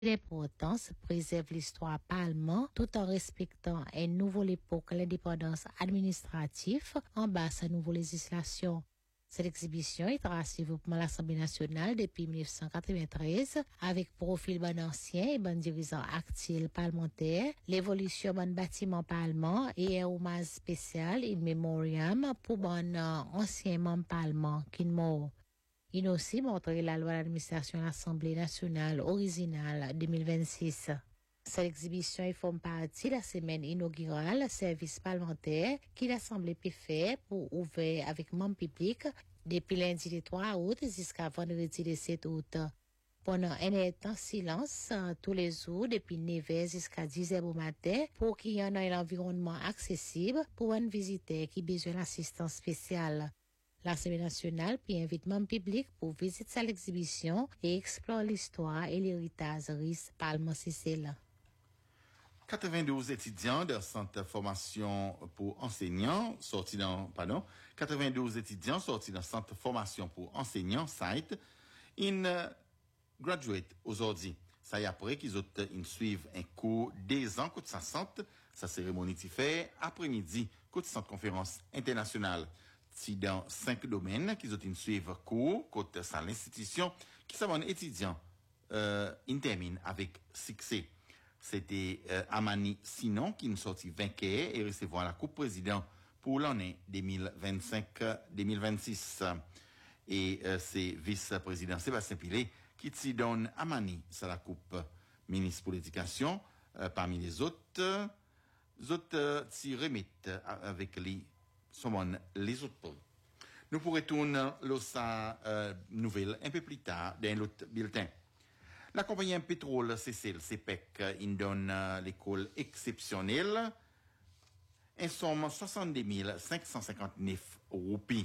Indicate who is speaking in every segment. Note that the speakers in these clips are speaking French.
Speaker 1: L'importance préserve l'histoire parlement tout en respectant à nouveau l'époque l'indépendance administrative en bas à nouvelle législation. Cette exhibition est tracée pour l'Assemblée nationale depuis 1993 avec profil bon ancien et bon dirigeant actif parlementaire, l'évolution bon bâtiment parlement et un hommage spécial in memoriam pour bon ancien membre parlement qui mort. Il a aussi montré la loi d'administration de l'Assemblée nationale originale 2026. Cette exhibition forme partie de la semaine inaugurale service parlementaire qui l'Assemblée peut faire pour ouvrir avec membres publics depuis lundi le 3 août jusqu'à vendredi le 7 août. Pendant un temps silence tous les jours depuis 9h jusqu'à 10h au matin pour qu'il y en ait un environnement accessible pour un visiteur qui a besoin d'assistance spéciale. L'Assemblée nationale puis invite membres publics pour visiter l'exhibition et explorer l'histoire et l'héritage riche Parlement Cécile.
Speaker 2: 92 étudiants de centre de formation pour enseignants sortis dans, 92 étudiants sortis d'un centre de formation pour enseignants, site, graduate aujourd'hui. Ça y après qu'ils ont suivent un cours des ans, côté 60, sa cérémonie qui fait après-midi, côté centre conférence internationale. Si dans 5 domaines qu'ils ont suivre cours, côté ça l'institution, qui savent étudiants, termine avec succès. C'était Amani Sinon qui nous sortit vainqueur et recevoir la Coupe Président pour l'année 2025-2026. Et c'est vice-président Sébastien Pilet qui t'y donne Amani sur la Coupe ministre pour l'éducation. Parmi les autres t'y remettent avec les autres. Nous pourrons tourner l'OSA nouvelle un peu plus tard dans l'autre bulletin. La compagnie pétrole CPEC donne l'école exceptionnelle en somme 70 559 roupies.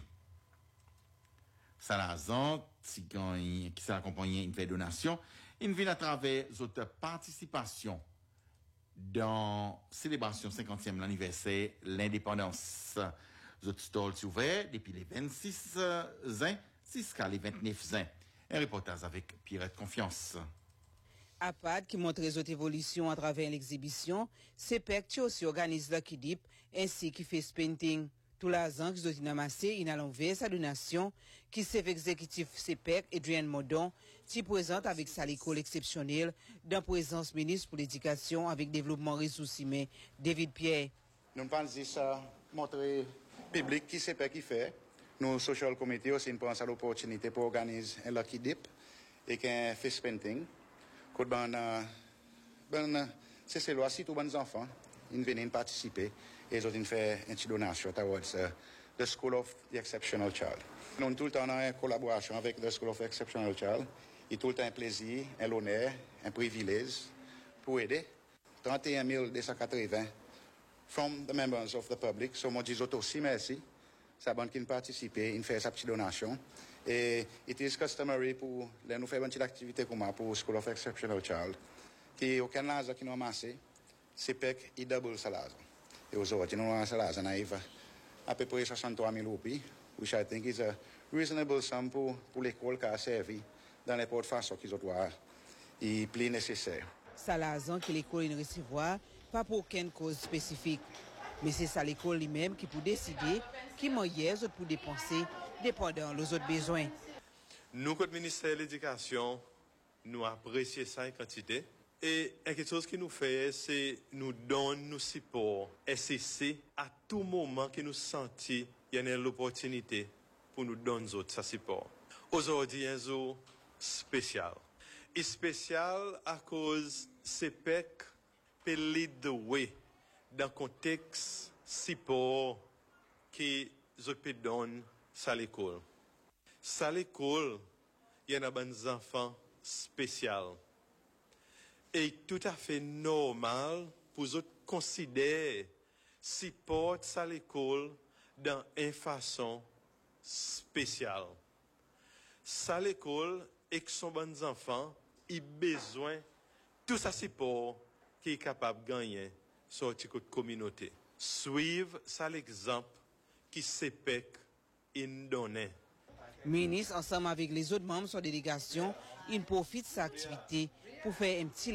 Speaker 2: Salazan, qui s'est accompagné une fait donation, une ville à travers votre participation dans célébration 50e l'anniversaire l'indépendance. Votre stall ouvert depuis les 26 ans jusqu'à les 29 ans. Un reportage avec Pierrette Confiance.
Speaker 3: APAD qui montre les autres évolutions à travers l'exhibition, CPEC qui aussi organise Lucky Dip ainsi qui fait painting. Tous les ans qu'ils ont amassé, ils ont enlevé sa donation qui chef exécutif CPEC, Adrien Modon, qui présente avec sa l'école exceptionnelle dans présence ministre pour l'éducation avec développement ressources humaines, David Pierre.
Speaker 4: Nous pensons ça montrer public qui CPEC qui fait. Nous, social committee, aussi, nous pensons à l'opportunité pour organiser un Lucky Dip et un face painting. C'est là, si tous les enfants, ils viennent participer et ils ont fait une petite donation towards the School of the Exceptional Child. Nous, tout le temps, en collaboration avec the School of the Exceptional Child, et tout le temps un plaisir, un honneur, un privilège pour aider 31 280 from the members of the public. So, moi, je dis aussi merci. Ça bonne qui participe, il fait sa petite donation. Et it is customary pour nous faire une petite activité comme ça pour School of Exceptional Child. Qui aucun l'argent qui nous amassé, c'est PEC et double salaire. Et aujourd'hui, nous avons un salaire à peu près 63 000 roupies, which I think is a reasonable sum pour l'école qui a servi dans les porte-façons qu'ils ont et plus nécessaire.
Speaker 3: Salaire que l'école ne recevoir, pas pour aucune cause spécifique. Mais c'est ça l'école lui-même qui peut décider qui moyens pour dépenser, dépendant des autres besoins.
Speaker 5: Nous, comme ministère de l'Éducation, nous apprécions ça en quantité. Et quelque chose qui nous fait, c'est nous donner nos support SCC à tout moment que nous sentons qu'il y a l'opportunité pour nous donner ce support. Aujourd'hui, un jour spécial. Et spécial à cause CPEC peut lead the way dans le contexte support que je peux donner à l'école. À l'école, il y a des enfants spéciaux. Et tout à fait normal pour eux considérer support à l'école dans une façon spéciale. À l'école, et que son bons enfants, ils ont besoin de tout ce support qui est capable de gagner sur la communauté. Suivre ça l'exemple qui CPEC in donné.
Speaker 3: Ministre, ensemble avec les autres membres de la délégation, il profite de cette activité pour faire un petit